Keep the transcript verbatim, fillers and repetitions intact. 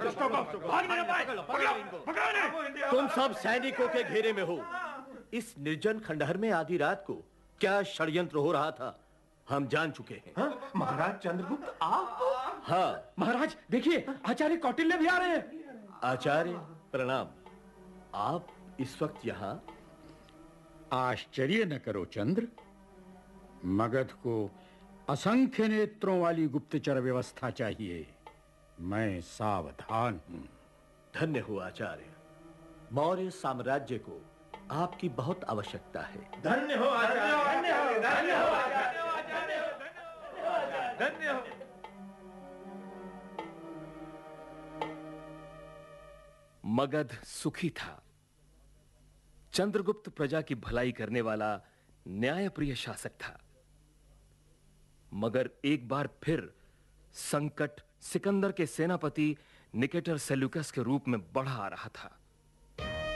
दुष्टों को भाग नहीं पाए। पकड़ो, पकड़ो इन्हें। तुम सब सैनिकों के घेरे में हो। इस निर्जन खंडहर में आधी रात को क्या षड्यंत्र हो रहा था हम जान चुके हैं। हाँ? महाराज चंद्रगुप्त आप? हाँ महाराज देखिए, आचार्य कौटिल्य भी आ रहे हैं। आचार्य प्रणाम। आप इस वक्त यहाँ? आश्चर्य न करो चंद्र, मगध को असंख्य नेत्रों वाली गुप्तचर व्यवस्था चाहिए। मैं सावधान हूं। धन्य हो आचार्य, मौर्य साम्राज्य को आपकी बहुत आवश्यकता है। धन्य हो आचार्य, धन्य हो, धन्य हो आचार्य, धन्य हो। मगध सुखी था। चंद्रगुप्त प्रजा की भलाई करने वाला न्यायप्रिय शासक था। मगर एक बार फिर संकट सिकंदर के सेनापति निकेटर सेल्यूकस के रूप में बढ़ा आ रहा था।